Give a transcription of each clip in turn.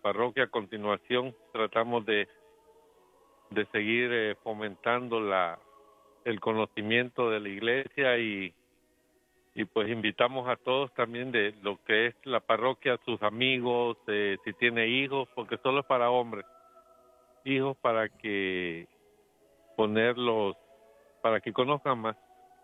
parroquia a continuación tratamos de seguir fomentando el conocimiento de la iglesia y pues invitamos a todos también de lo que es la parroquia, sus amigos, si tiene hijos, porque solo es para hombres, hijos para que para que conozcan más.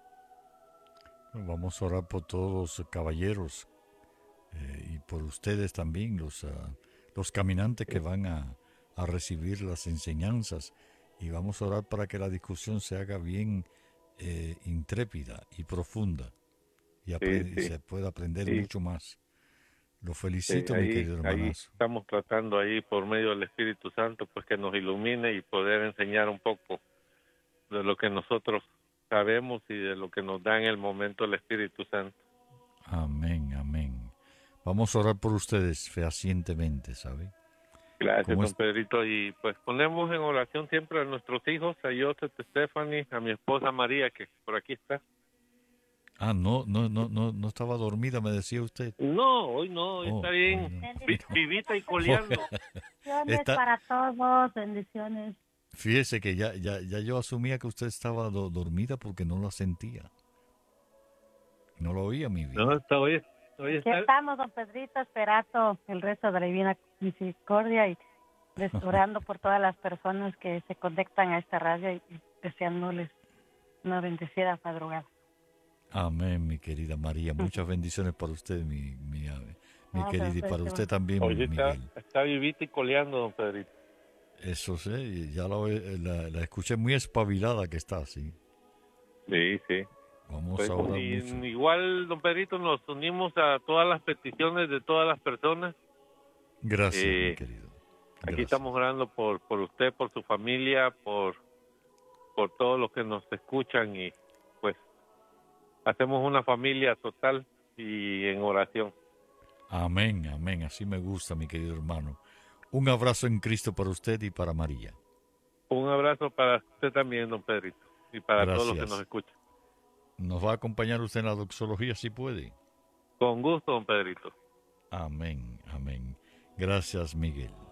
Vamos a orar por todos los caballeros y por ustedes también, los caminantes que van a recibir las enseñanzas. Y vamos a orar para que la discusión se haga bien intrépida y profunda Sí, y sí, se pueda aprender sí. mucho más. Lo felicito, mi Ahí, querido ahí hermanazo. estamos tratando ahí por medio del Espíritu Santo, pues que nos ilumine y poder enseñar un poco de lo que nosotros sabemos y de lo que nos da en el momento el Espíritu Santo. Amén, amén. Vamos a orar por ustedes fehacientemente, ¿sabe? Gracias, Como don es... Pedrito. Y pues ponemos en oración siempre a nuestros hijos, a Joseph, Stephanie, a mi esposa María, que por aquí está. Ah, no estaba dormida, me decía usted. No, hoy no, hoy está Oh, hoy bien no. vivita y Oh, coleando. Bendiciones está, para todos, bendiciones. fíjese que ya yo asumía que usted estaba dormida porque no la sentía. No lo oía, mi No, vida. hoy Aquí está. estamos, don Pedrito, esperando el resto de la Divina Misericordia y orando por todas las personas que se conectan a esta radio y deseándoles una bendecida madrugada. Amén, mi querida María. Muchas bendiciones para usted, mi Gracias, querida, y para usted también, Hoy Miguel. está vivita y coleando, don Pedrito. Eso sé, ya la escuché muy espabilada que está, sí. Sí, sí. Vamos Pues a orar mucho. igual, don Pedrito, nos unimos a todas las peticiones de todas las personas. Gracias, mi Eh, querido. Aquí Gracias. estamos orando por usted, por su familia, por todos los que nos escuchan y pues hacemos una familia total y en oración. Amén, amén. Así me gusta, mi querido hermano. Un abrazo en Cristo para usted y para María. Un abrazo para usted también, don Pedrito, y para todos los que nos Gracias. escuchan. ¿Nos va a acompañar usted en la doxología si puede? Con gusto, don Pedrito. Amén, amén. Gracias, Miguel.